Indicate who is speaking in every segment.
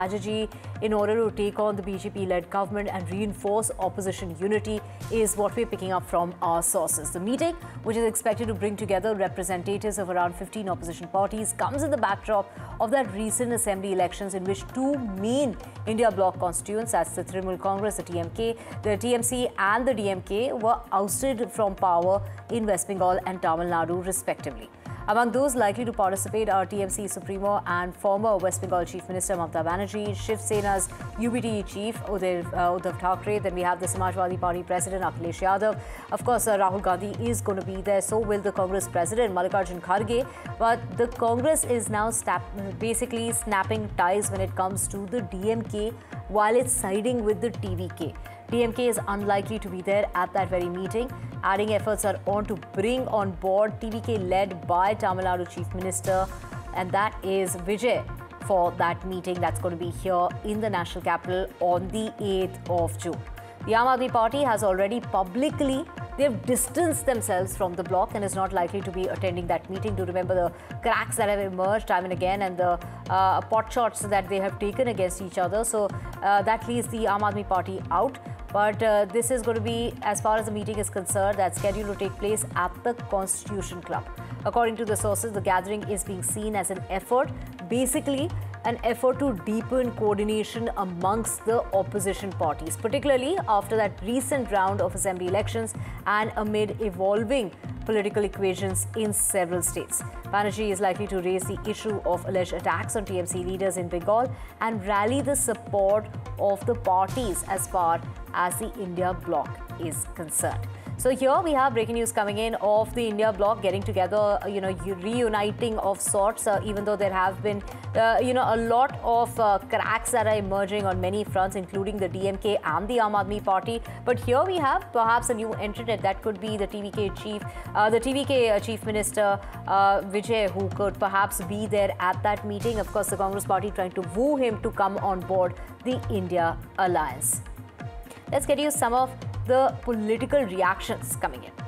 Speaker 1: strategy in order to take on the BJP-led government and reinforce opposition unity is what we're picking up from our sources. The meeting, which is expected to bring together representatives of around 15 opposition parties, comes in the backdrop of that recent assembly elections in which two main India bloc constituents, that's the Trinamool Congress, the TMC and the DMK, were ousted from power in West Bengal and Tamil Nadu respectively. Among those likely to participate are TMC Supremo and former West Bengal Chief Minister Mamata Banerjee, Shiv Sena's UBT Chief Uddhav Thackeray, then we have the Samajwadi Party President Akhilesh Yadav. Of course, Rahul Gandhi is going to be there, so will the Congress President Mallikarjun Kharge. But the Congress is now basically snapping ties when it comes to the DMK while it's siding with the TVK. DMK is unlikely to be there at that very meeting. Adding efforts are on to bring on board TVK led by Tamil Nadu Chief Minister, and that is Vijay for that meeting that's going to be here in the national capital on the 8th of June. The Aam Aadmi Party has already publicly they've distanced themselves from the bloc and is not likely to be attending that meeting. Do remember the cracks that have emerged time and again and the pot shots that they have taken against each other. So that leaves the Aam Aadmi Party out. But this is going to be, as far as the meeting is concerned, that's scheduled to take place at the Constitution Club. According to the sources, the gathering is being seen as an effort, basically an effort to deepen coordination amongst the opposition parties, particularly after that recent round of assembly elections and amid evolving political equations in several states. Banerjee is likely to raise the issue of alleged attacks on TMC leaders in Bengal and rally the support of the parties as far as the India bloc is concerned. So here we have breaking news coming in of the India bloc getting together, reuniting of sorts, even though there have been, a lot of cracks that are emerging on many fronts, including the DMK and the Aam Aadmi Party. But here we have perhaps a new entrant, and that could be the TVK Chief Minister Vijay, who could perhaps be there at that meeting. Of course, the Congress Party trying to woo him to come on board the India Alliance. Let's get you some of the political reactions coming in.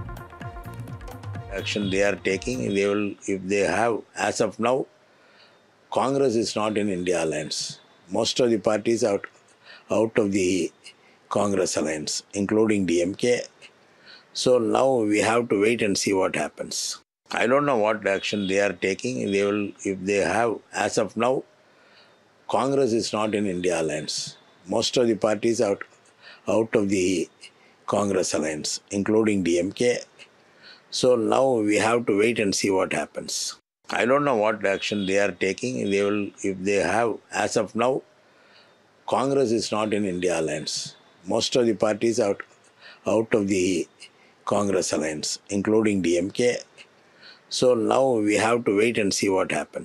Speaker 2: Action they are taking, they will, if they have, as of now, Congress is not in India Alliance. Most of the parties out of the Congress Alliance, including DMK. So now we have to wait and see what happens. I don't know what action they are taking. They will, if they have, as of now, Congress is not in India Alliance. Most of the parties out of the Congress Alliance, including DMK. So now we have to wait and see what happens. I don't know what action they are taking. They will, if they have, as of now, Congress is not in India Alliance. Most of the parties out of the Congress Alliance, including DMK. So now we have to wait and see what happens.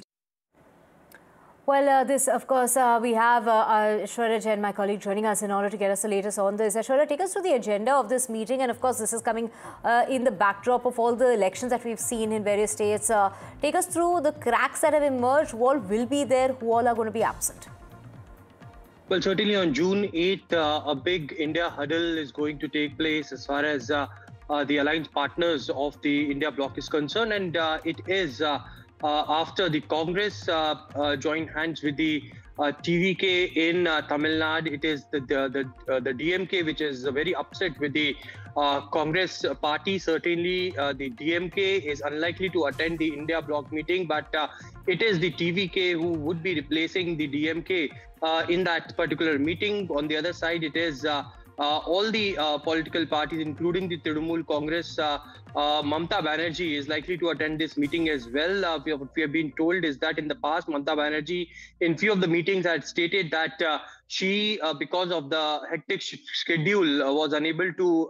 Speaker 1: Well, this, of course, we have Aishwarya Jain, my colleague, joining us in order to get us the latest on this. Aishwarya, take us through the agenda of this meeting. And, of course, this is coming in the backdrop of all the elections that we've seen in various states. Take us through the cracks that have emerged. Who all will be there? Who all are going to be absent?
Speaker 3: Well, certainly on June 8th, a big India huddle is going to take place as far as the alliance partners of the India bloc is concerned. And it is... after the Congress joined hands with the TVK in Tamil Nadu, it is the DMK which is very upset with the Congress party. Certainly, the DMK is unlikely to attend the India bloc meeting, but it is the TVK who would be replacing the DMK in that particular meeting. On the other side, it is all the political parties, including the Trinamool Congress. Mamata Banerjee is likely to attend this meeting as well. What we have been told is that in the past, Mamata Banerjee, in few of the meetings, had stated that she, because of the hectic schedule, was unable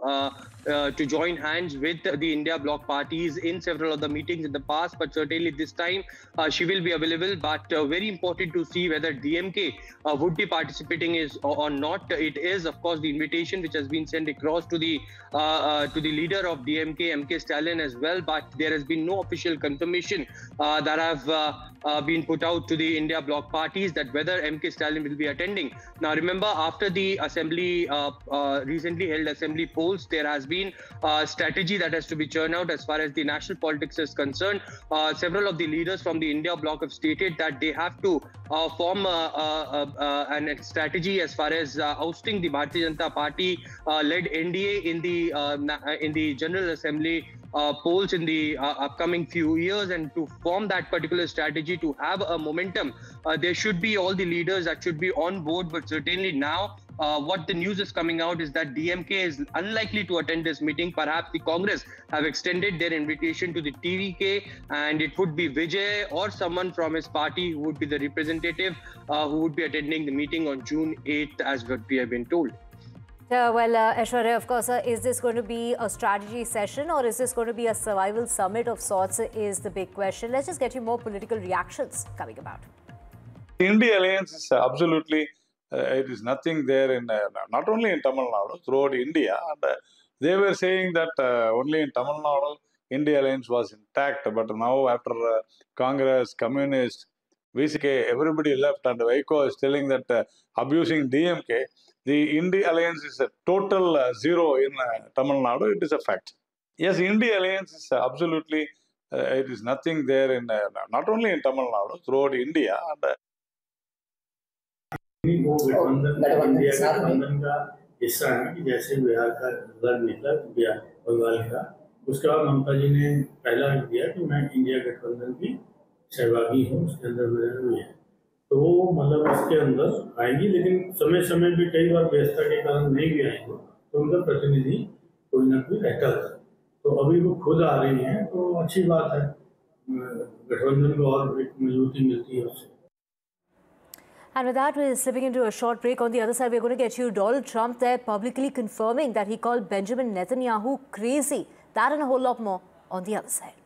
Speaker 3: to join hands with the India bloc parties in several of the meetings in the past. But certainly this time, she will be available. But very important to see whether DMK would be participating or not. It is, of course, the invitation which has been sent across to the leader of DMK, M.K. MK Stalin as well, but there has been no official confirmation that have been put out to the India bloc parties that whether MK Stalin will be attending. Now, remember, after the assembly, recently held assembly polls, there has been a strategy that has to be churned out as far as the national politics is concerned. Several of the leaders from the India bloc have stated that they have to form a strategy as far as ousting the Bharatiya Janata Party led NDA in the General Assembly polls in the upcoming few years, and to form that particular strategy to have a momentum, there should be all the leaders that should be on board. But certainly now, what the news is coming out is that DMK is unlikely to attend this meeting. Perhaps the Congress have extended their invitation to the TVK, and it would be Vijay or someone from his party who would be the representative who would be attending the meeting on June 8th, as what we have been told.
Speaker 1: Aishwarya, of course, is this going to be a strategy session or is this going to be a survival summit of sorts is the big question. Let's just get you more political reactions coming about.
Speaker 4: The India alliance is absolutely, it is nothing there in, not only in Tamil Nadu, throughout India. And they were saying that only in Tamil Nadu, India alliance was intact. But now after Congress, Communist, VCK, everybody left, and Vaiko is telling that abusing DMK, the India alliance is a total zero in Tamil Nadu. It is a fact. Yes, India alliance is absolutely, it is nothing there in, not only in Tamil Nadu, throughout India.
Speaker 5: And वो गठबंधन India गठबंधन का हिस्सा है कि जैसे बिहार का result निकला बिहार बंगाल का, उसके बाद ममता जी ने पहला दिया कि मैं इंडिया गठबंधन की सहभागी हूँ, उसके अंदर मेरा भी है, तो वो मतलब इसके अंदर आएंगी, लेकिन समय समय पे कई बार व्यस्तता के कारण नहीं भी आएंगे, तो उनका प्रतिनिधि कोई ना कोई रहता था। तो अभी वो खुद आ रही हैं, तो अच्छी बात है, गठबंधन को और एक मजबूती मिलती है उससे।
Speaker 1: And with that, we're slipping into a short break. On the other side, we're going to get you Donald Trump there publicly confirming that he called Benjamin Netanyahu crazy. That and a whole lot more on the other side.